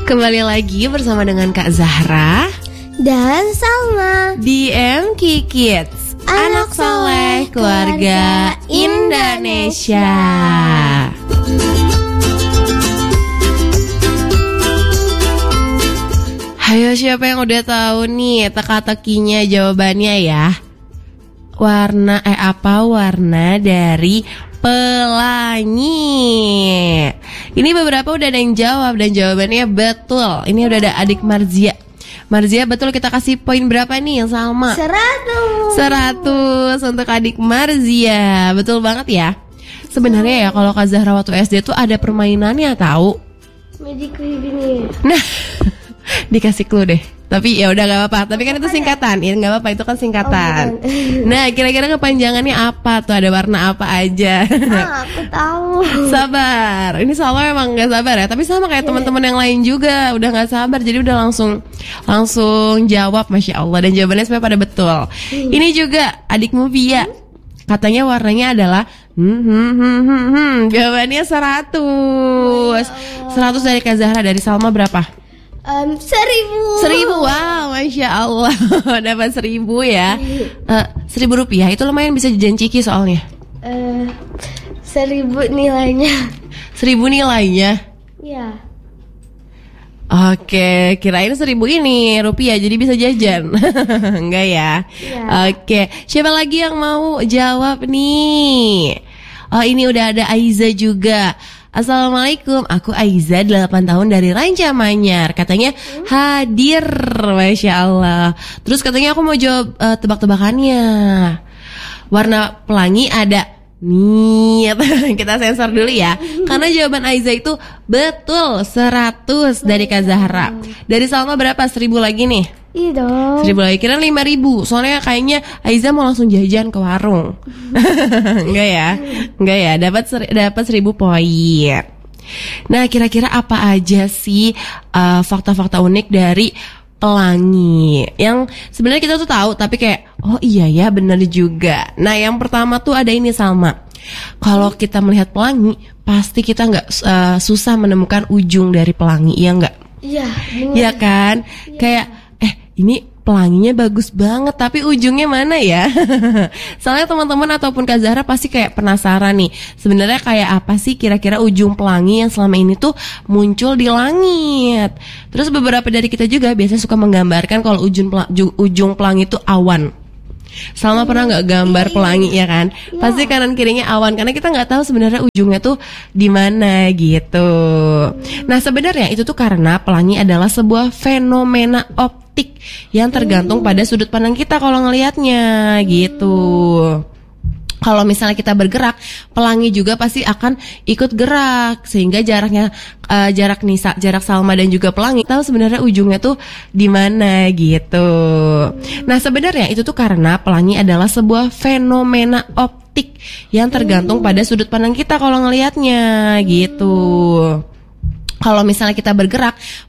Kembali lagi bersama dengan Kak Zahra dan Salma di MQ Kids, Anak Soleh Keluarga Indonesia. Ayo, siapa yang udah tahu nih teka-tekinya jawabannya ya? Apa warna dari pelangi? Ini beberapa udah ada yang jawab dan jawabannya betul. Ini udah ada adik Marzia. Marzia betul, kita kasih poin berapa nih Salma? 100 untuk adik Marzia. Betul banget ya. Sebenarnya ya kalau Kak Zahra waktu SD tuh ada permainannya tahu. Magic gini. Nah, dikasih clue deh. Tapi ya udah gak apa-apa. Tapi kan itu singkatan. Ya gak apa-apa, itu kan singkatan. Nah, kira-kira kepanjangannya apa tuh? Ada warna apa aja? Aku tahu. Sabar. Ini Salma emang gak sabar ya. Tapi sama kayak teman-teman yang lain juga, udah gak sabar. Jadi udah langsung jawab, Masya Allah. Dan jawabannya sebenarnya pada betul. Ini juga adikmu Via. Katanya warnanya adalah jawabannya 100. 100 dari Kak Zahra. Dari Salma berapa? 1000. Wow, Masya Allah. Dapat 1000 ya. 1.000 rupiah itu lumayan bisa jajan ciki soalnya. 1000 nilainya. 1000 nilainya. Iya. Oke, kirain 1000 ini rupiah jadi bisa jajan. Enggak ya? Iya. Oke, siapa lagi yang mau jawab nih? Oh, ini udah ada Aiza juga. Assalamualaikum, aku Aiza, 8 tahun dari Ranca Manyar. Katanya hadir, Masya Allah. Terus katanya aku mau jawab tebak-tebakannya. Warna pelangi ada nih. Kita sensor dulu ya. Karena jawaban Aiza itu betul, 100 dari Kak Zahra. Dari Salma berapa? 1000 lagi nih. Iya dong. 1000 lagi, kira 5.000. Soalnya kayaknya Aiza mau langsung jajan ke warung. Enggak ya. Dapat 1000 poin. Nah, kira-kira apa aja sih fakta-fakta unik dari pelangi yang sebenarnya kita tuh tahu, tapi kayak oh iya ya benar juga. Nah, yang pertama tuh ada ini Salma. Kalau kita melihat pelangi, pasti kita nggak susah menemukan ujung dari pelangi, iya nggak? Iya. Iya kan? Ya. Kayak ini pelanginya bagus banget, tapi ujungnya mana ya? Soalnya teman-teman ataupun Kak Zahra pasti kayak penasaran nih. Sebenarnya kayak apa sih kira-kira ujung pelangi yang selama ini tuh muncul di langit? Terus beberapa dari kita juga biasanya suka menggambarkan kalau ujung pelangi itu awan. Salma pernah nggak gambar pelangi ya kan? Pasti kanan kirinya awan karena kita nggak tahu sebenarnya ujungnya tuh di mana gitu. Nah, sebenarnya itu tuh karena pelangi adalah sebuah fenomena optik yang tergantung pada sudut pandang kita kalau ngelihatnya gitu. Kalau misalnya kita bergerak, pelangi juga pasti akan ikut gerak sehingga jarak Salma dan juga pelangi tahu sebenarnya ujungnya tuh di mana gitu. Nah, sebenarnya itu tuh karena pelangi adalah sebuah fenomena optik yang tergantung pada sudut pandang kita kalau ngelihatnya gitu. Kalau misalnya kita bergerak,